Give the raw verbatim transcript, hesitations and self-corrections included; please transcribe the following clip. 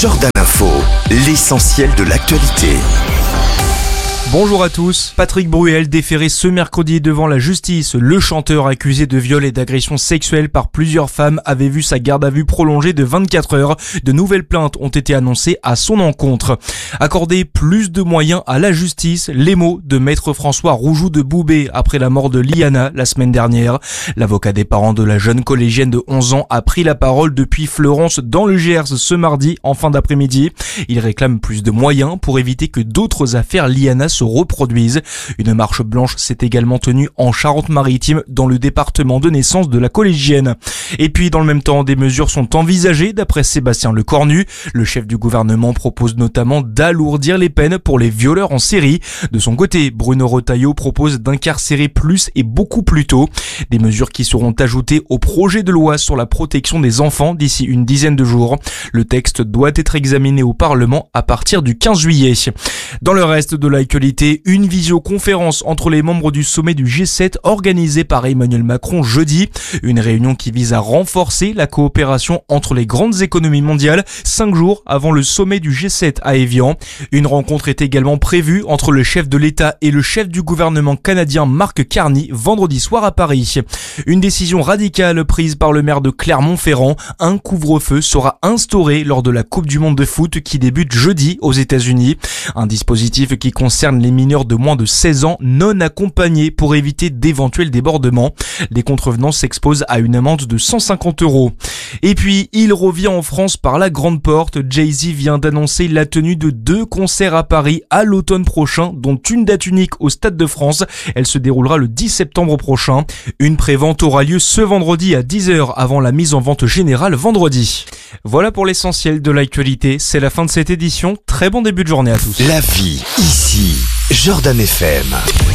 Jordan Info, l'essentiel de l'actualité. Bonjour à tous. Patrick Bruel déféré ce mercredi devant la justice. Le chanteur accusé de viol et d'agression sexuelle par plusieurs femmes avait vu sa garde à vue prolongée de vingt-quatre heures. De nouvelles plaintes ont été annoncées à son encontre. Accorder plus de moyens à la justice, les mots de maître François Roujoux de Boubé après la mort de Liana la semaine dernière. L'avocat des parents de la jeune collégienne de onze ans a pris la parole depuis Fleurance dans le Gers ce mardi en fin d'après-midi. Il réclame plus de moyens pour éviter que d'autres affaires Liana se reproduisent. Une marche blanche s'est également tenue en Charente-Maritime dans le département de naissance de la collégienne. Et puis dans le même temps, des mesures sont envisagées d'après Sébastien Lecornu. Le chef du gouvernement propose notamment d'alourdir les peines pour les violeurs en série. De son côté, Bruno Retailleau propose d'incarcérer plus et beaucoup plus tôt. Des mesures qui seront ajoutées au projet de loi sur la protection des enfants d'ici une dizaine de jours. Le texte doit être examiné au Parlement à partir du quinze juillet. Dans le reste de l'actualité, une visioconférence entre les membres du sommet du G sept organisée par Emmanuel Macron jeudi. Une réunion qui vise à renforcer la coopération entre les grandes économies mondiales, cinq jours avant le sommet du G sept à Évian. Une rencontre est également prévue entre le chef de l'État et le chef du gouvernement canadien Mark Carney vendredi soir à Paris. Une décision radicale prise par le maire de Clermont-Ferrand. Un couvre-feu sera instauré lors de la Coupe du Monde de foot qui débute jeudi aux États-Unis. Un dispositif qui concerne les mineurs de moins de seize ans non accompagnés pour éviter d'éventuels débordements. Les contrevenants s'exposent à une amende de cent cinquante euros. Et puis, il revient en France par la grande porte. Jay-Z vient d'annoncer la tenue de deux concerts à Paris à l'automne prochain, dont une date unique au Stade de France. Elle se déroulera le dix septembre prochain. Une prévente aura lieu ce vendredi à dix heures avant la mise en vente générale vendredi. Voilà pour l'essentiel de l'actualité. C'est la fin de cette édition. Très bon début de journée à tous. La vie, ici, Jordan F M.